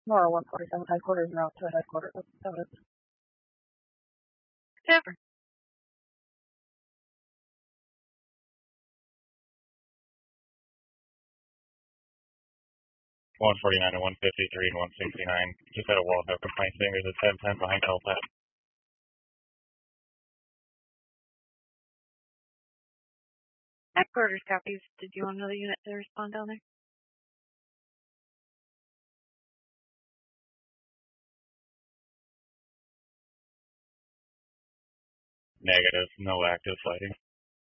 Nora 147 headquarters, route to headquarters. Denver. 149 to 153 and 169. Just had a wall hook with my fingers at 1010 behind LPAT. Headquarters copies. Did you want another unit to respond down there? Negative. No active fighting.